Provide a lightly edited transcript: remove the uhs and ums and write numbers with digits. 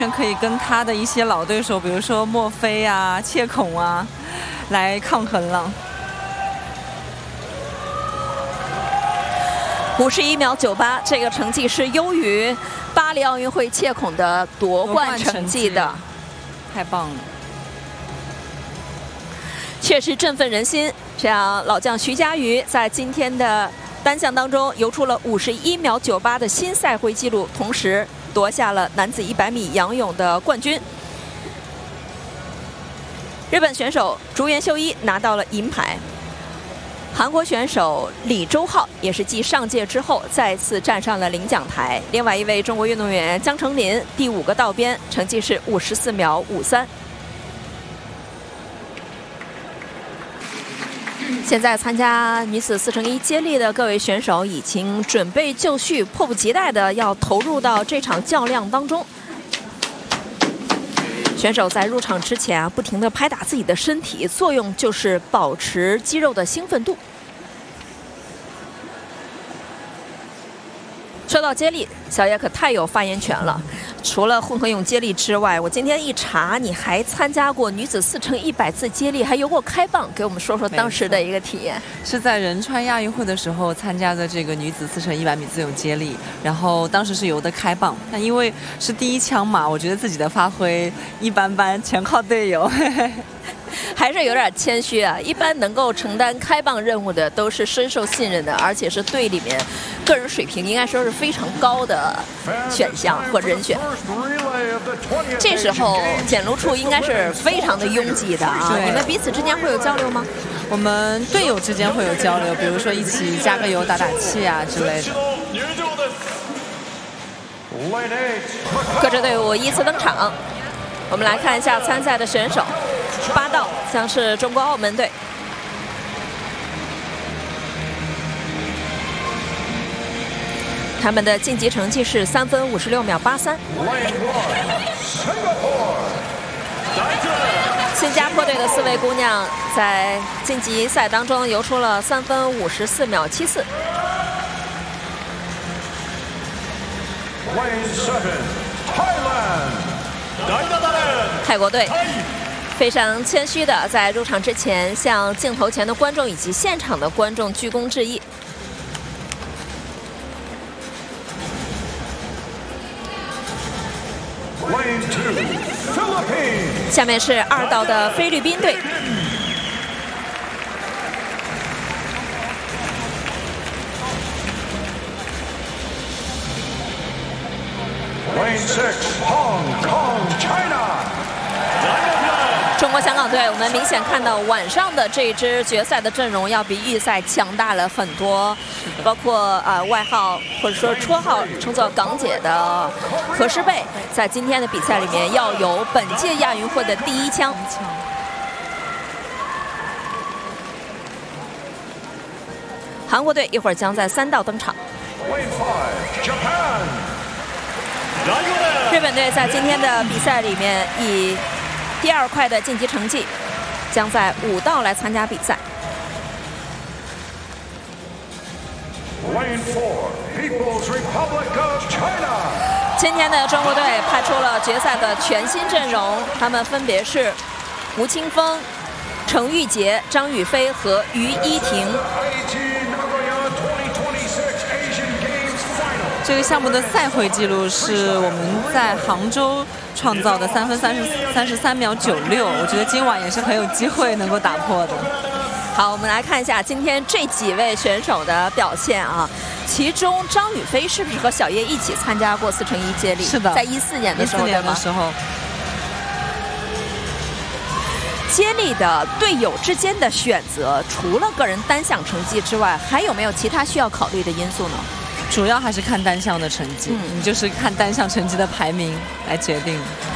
可以跟他的一些老对手，比如说墨菲啊、切孔啊，来抗衡了。 51秒98，这个成绩是优于巴黎奥运会切孔的夺冠成绩的， 太棒了， 确实振奋人心。这样，老将徐嘉余在今天的单项当中游出了51秒98的新赛会纪录，同时夺下了男子100米仰泳的冠军。日本选手竹原秀一拿到了银牌。韩国选手李周浩也是继上届之后再次站上了领奖台。另外一位中国运动员江成林第5个道边，成绩是54秒53。现在参加女子4×1接力的各位选手已经准备就绪，迫不及待的要投入到这场较量当中。选手在入场之前不停地拍打自己的身体，作用就是保持肌肉的兴奋度。说到接力，小野可太有发言权了。除了混合泳接力之外，我今天一查，你还参加过女子4×100字接力，还游过开蚌，给我们说说当时的一个体验。 是在仁川亚运会的时候参加的这个女子4×100米自由接力，然后当时是游的开蚌，但因为是第1枪嘛，我觉得自己的发挥一般般，全靠队友。 还是有点谦虚啊！一般能够承担开蚌任务的都是深受信任的，而且是队里面个人水平应该说是非常高的选项或人选。这时候检录处应该是非常的拥挤的啊！你们彼此之间会有交流吗？ 我们队友之间会有交流，比如说一起加个油、打打气啊之类的。 各支队伍依次登场，我们来看一下参赛的选手。8道将是中国澳门队。他们的晋级成绩是3分56秒83。新加坡队的4位姑娘在晋级赛当中游出了3分54秒74。泰国队非常谦虚的在入场之前向镜头前的观众以及现场的观众鞠躬致意。下面是2道的菲律宾队。中国香港队，我们明显看到晚上的这支决赛的阵容要比预赛强大了很多，包括外号或者说绰号称作港姐的何诗蓓，在今天的比赛里面要有本届亚运会的第1枪。韩国队一会儿将在3道登场。日本队在今天的比赛里面以第2快的晋级成绩，将在5道来参加比赛。今天的中国队派出了决赛的全新阵容，他们分别是吴青峰、程玉洁、张雨霏和于依婷。 这个项目的赛会纪录是我们在杭州创造的3分33秒96，我觉得今晚也是很有机会能够打破的。 好，我们来看一下今天这几位选手的表现啊。其中张雨霏是不是和小叶一起参加过4×1接力？ 是的， 在14年的时候。接力的队友之间的选择，除了个人单项成绩之外，还有没有其他需要考虑的因素呢？ 主要还是看单项的成绩，你就是看单项成绩的排名来决定。